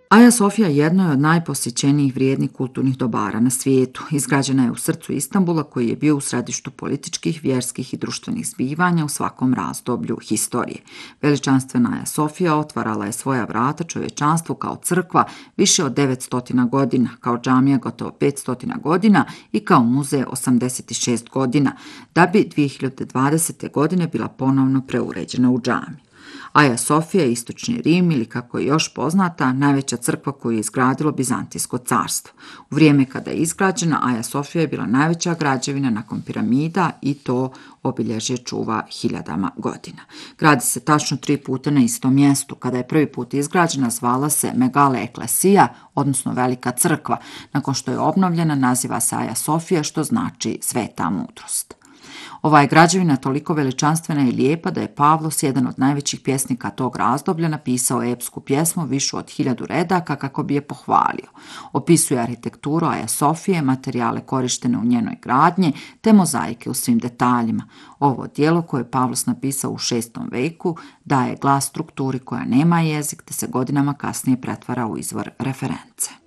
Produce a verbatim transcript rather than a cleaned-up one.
Aja Sofija jedno je od najposjećenijih vrijednih kulturnih dobara na svijetu. Izgrađena je u srcu Istanbula koji je bio u središtu političkih, vjerskih i društvenih zbivanja u svakom razdoblju historije. Veličanstvena Aja Sofija otvarala je svoja vrata čovječanstvu kao crkva više od devetsto godina, kao džamija gotovo petsto godina i kao muzej osamdeset šest godina, da bi dvije hiljade dvadesete. godine bila ponovno preuređena u džamiju. Aja Sofija je istočni Rim ili kako je još poznata, najveća crkva koju je izgradilo Bizantijsko carstvo. U vrijeme kada je izgrađena, Aja Sofija je bila najveća građevina nakon piramida i to obilježje čuva hiljadama godina. Gradi se tačno tri puta na istom mjestu. Kada je prvi put izgrađena, zvala se Megale Eklesija, odnosno Velika crkva. Nakon što je obnovljena, naziva se Aja Sofija, što znači sveta mudrost. Ova je građevina toliko veličanstvena i lijepa da je Pavlos, jedan od najvećih pjesnika tog razdoblja, napisao epsku pjesmu višu od hiljadu redaka kako bi je pohvalio. Opisuje arhitekturu Aja Sofije, materijale korištene u njenoj gradnji, te mozaike u svim detaljima. Ovo djelo koje je Pavlos napisao u šestom veku daje glas strukturi koja nema jezik te se godinama kasnije pretvara u izvor reference.